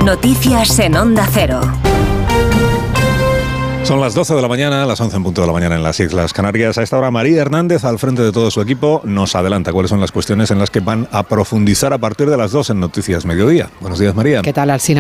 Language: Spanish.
Noticias en Onda Cero. Son las 12 de la mañana, las 11 en punto de la mañana en las Islas Canarias. A esta hora María Hernández, al frente de todo su equipo, nos adelanta cuáles son las cuestiones en las que van a profundizar a partir de las 2 en Noticias Mediodía. Buenos días, María. ¿Qué tal, Alsina?